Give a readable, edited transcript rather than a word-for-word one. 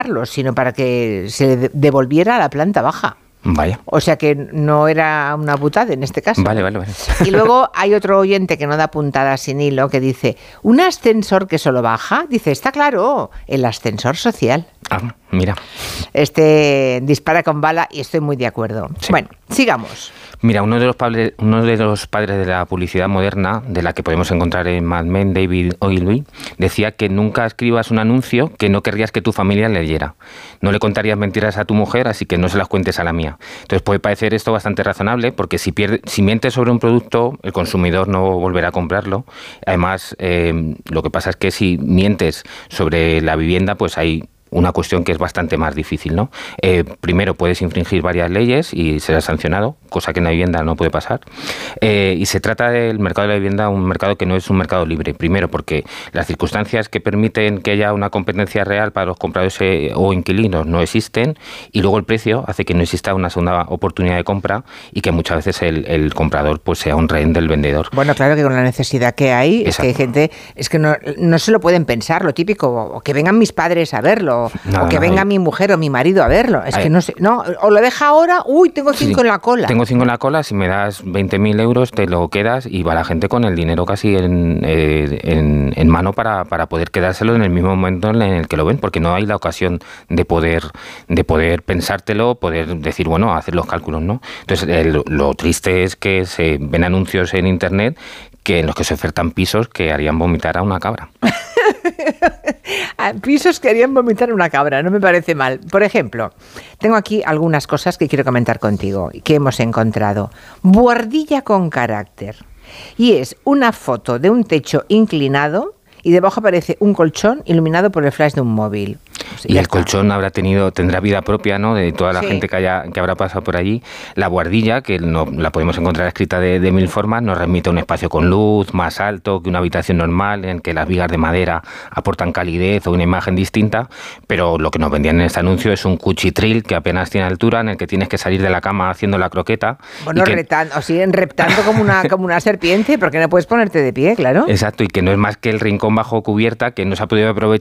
sino para que se devolviera a la planta baja. Vaya. O sea que no era una putada en este caso. Vale. Y luego hay otro oyente que no da puntadas sin hilo que dice, ¿un ascensor que solo baja? Dice, está claro, el ascensor social. Ah, mira. Dispara con bala y estoy muy de acuerdo. Sí. Bueno, sigamos. Mira, uno de los padres de la publicidad moderna, de la que podemos encontrar en Mad Men, David Ogilvy, decía que nunca escribas un anuncio que no querrías que tu familia leyera. No le contarías mentiras a tu mujer, así que no se las cuentes a la mía. Entonces puede parecer esto bastante razonable, porque si mientes sobre un producto, el consumidor no volverá a comprarlo. Además, lo que pasa es que si mientes sobre la vivienda, pues hay una cuestión que es bastante más difícil, ¿no? Primero, puedes infringir varias leyes y serás sancionado, cosa que en la vivienda no puede pasar. Y se trata del mercado de la vivienda, un mercado que no es un mercado libre. Primero, porque las circunstancias que permiten que haya una competencia real para los compradores o inquilinos no existen, y luego el precio hace que no exista una segunda oportunidad de compra y que muchas veces el comprador pues sea un rehén del vendedor. Bueno, claro que con la necesidad que hay, es que hay gente, es que no se lo pueden pensar, lo típico, o que vengan mis padres a verlo, o que venga mi mujer o mi marido a verlo. Es que no sé, no, o lo deja ahora, tengo 5 en la cola. Tengo 5 en la cola, si me das 20.000 euros te lo quedas, y va la gente con el dinero casi en mano para poder quedárselo en el mismo momento en el que lo ven, porque no hay la ocasión de poder pensártelo, poder decir, bueno, hacer los cálculos, ¿no? Entonces, lo triste es que se ven anuncios en internet en los que se ofertan pisos que harían vomitar a una cabra. Pisos que harían vomitar a una cabra, no me parece mal. Por ejemplo, tengo aquí algunas cosas que quiero comentar contigo y que hemos encontrado. Buhardilla con carácter. Y es una foto de un techo inclinado y debajo aparece un colchón iluminado por el flash de un móvil. Pues y el colchón tendrá vida propia, ¿no? De toda la gente que habrá pasado por allí. La buhardilla, que la podemos encontrar escrita de mil formas, nos remite a un espacio con luz, más alto que una habitación normal, en que las vigas de madera aportan calidez o una imagen distinta, pero lo que nos vendían en este anuncio es un cuchitril que apenas tiene altura, en el que tienes que salir de la cama haciendo la croqueta. Bueno, reptando como una serpiente, porque no puedes ponerte de pie, claro. Exacto, y que no es más que el rincón bajo cubierta que no se ha podido aprovechar